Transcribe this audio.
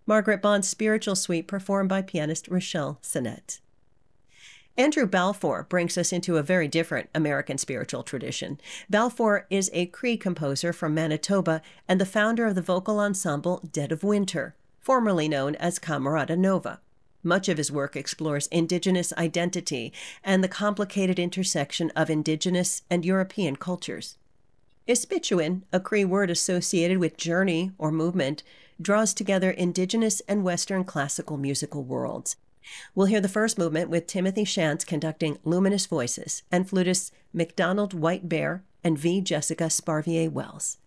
Margaret Bond's Spiritual Suite performed by pianist Rochelle Sinnett. Andrew Balfour brings us into a very different American spiritual tradition. Balfour is a Cree composer from Manitoba and the founder of the vocal ensemble Dead of Winter, formerly known as Camerata Nova. Much of his work explores Indigenous identity and the complicated intersection of Indigenous and European cultures. Ispituin, a Cree word associated with journey or movement, draws together Indigenous and Western classical musical worlds. We'll hear the first movement with Timothy Shantz conducting Luminous Voices and flutists MacDonald White Bear and V. Jessica Sparvier Wells.